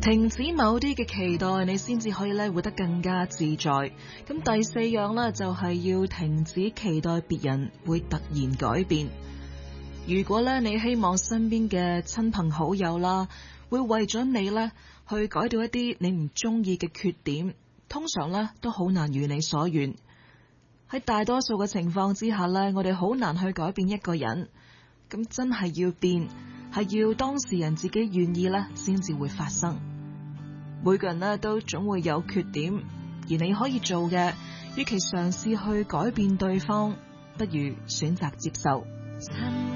停止某啲嘅期待，你先至可以咧活得更加自在。咁第四樣咧就係要停止期待別人會突然改變。如果咧你希望身邊嘅親朋好友啦，會為咗你咧去改掉一啲你唔中意嘅缺點，通常咧都好難如你所願。喺大多數嘅情況之下咧，我哋好難去改變一個人。咁真係要變，係要當事人自己願意咧，先至會發生。每個人咧都總會有缺點，而你可以做嘅，與其嘗試去改變對方，不如選擇接受。